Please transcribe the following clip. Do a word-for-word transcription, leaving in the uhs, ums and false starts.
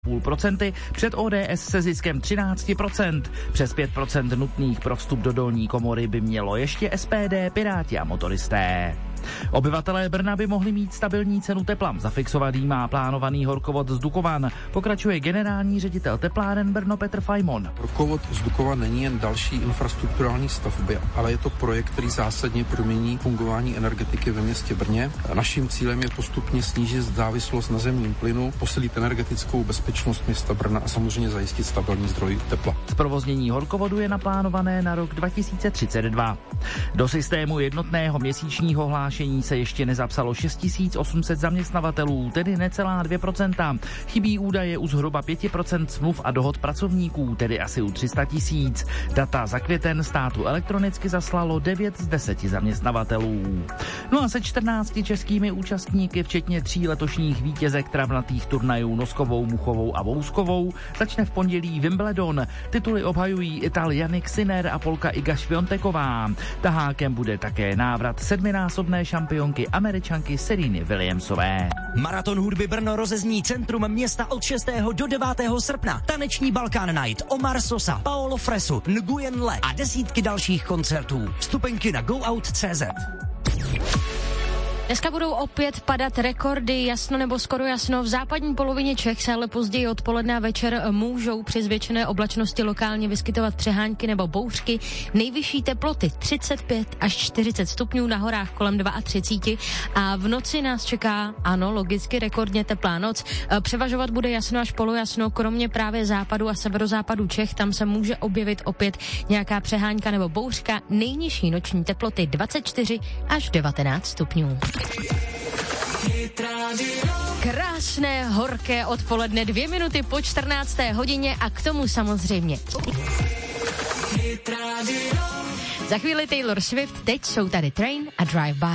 půl procenty, před O D S se ziskem třináct procent. Přes pět procent nutných pro vstup do dolní komory by mělo ještě S P D, Piráti a motoristé. Obyvatelé Brna by mohli mít stabilní cenu tepla. Zafixovaný má plánovaný horkovod z Dukovan. Pokračuje generální ředitel tepláren Brno Petr Fajmon. Horkovod z Dukovan není jen další infrastrukturální stavby, ale je to projekt, který zásadně promění fungování energetiky ve městě Brně. Naším cílem je postupně snížit závislost na zemním plynu, posílit energetickou bezpečnost města Brna a samozřejmě zajistit stabilní zdroj tepla. Zprovoznění horkovodu je naplánované na rok dva tisíce třicet dva. Do systému jednotného měsíčního hlášení se ještě nezapsalo šest tisíc osm set zaměstnavatelů, tedy necelá dvě procenta. Chybí údaje u zhruba pět procent smluv a dohod pracovníků, tedy asi u tři sta tisíc. Data za květen státu elektronicky zaslalo devět z deseti zaměstnavatelů. No a se čtrnácti českými účastníky, včetně tří letošních vítězek travnatých turnajů noskovou, muchovou a vouskovou, začne v pondělí Wimbledon. Tituly obhajují Ital Jannik Sinner a Polka Iga Świąteková. Tahákem bude také návrat sedminásobné šampionky Američanky Sereny Williamsové. Maraton hudby Brno rozezní centrum města od šestého do devátého srpna. Taneční Balkán Night, Omar Sosa, Paolo Fresu, Nguyen Le a desítky dalších koncertů. Vstupenky na go out tečka cé zet. Dneska budou opět padat rekordy, jasno nebo skoro jasno. V západní polovině Čech se ale později odpoledne a večer můžou při zvětšené oblačnosti lokálně vyskytovat přehánky nebo bouřky. Nejvyšší teploty třicet pět až čtyřicet stupňů, na horách kolem třicet dva a v noci nás čeká, ano, logicky rekordně teplá noc. Převažovat bude jasno až polojasno, kromě právě západu a severozápadu Čech, tam se může objevit opět nějaká přehánka nebo bouřka. Nejnižší noční teploty dvacet čtyři až devatenáct stupňů. Krásné, horké odpoledne, dvě minuty po čtrnácté hodině a k tomu samozřejmě. Za chvíli Taylor Swift, teď jsou tady Train a Drive By.